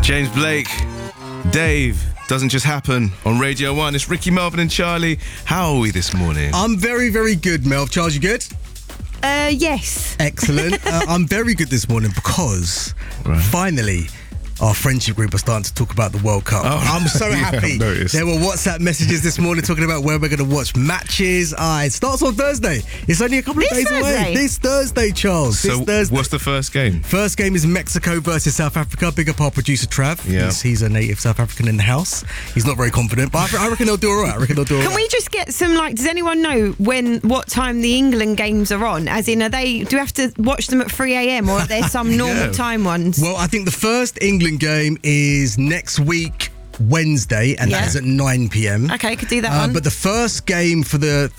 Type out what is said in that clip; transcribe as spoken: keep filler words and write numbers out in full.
James Blake, Dave, doesn't just happen on Radio one. It's Ricky, Melvin and Charlie. How are we this morning? I'm very, very good, Melv. Charles, you good? Uh, yes. Excellent. uh, I'm very good this morning because right. finally our friendship group are starting to talk about the World Cup. Oh, I'm so yeah, happy. There were WhatsApp messages this morning talking about where we're going to watch matches. Uh, it starts on Thursday. It's only a couple this of days Thursday. away. This Thursday, Charles. So this Thursday. What's the first game? First game is Mexico versus South Africa. Big up our producer, Trav. Yeah. He's, he's a native South African in the house. He's not very confident, but I, I reckon they'll do all right. I reckon they'll do all Can right. we just get some, like, does anyone know when, what time the England games are on? As in, are they, do we have to watch them at three a.m. or are there some normal yeah. time ones? Well, I think the first England game is next week, Wednesday, and Yeah. that is at nine p.m. Okay, could do that Uh, one. but the first game for the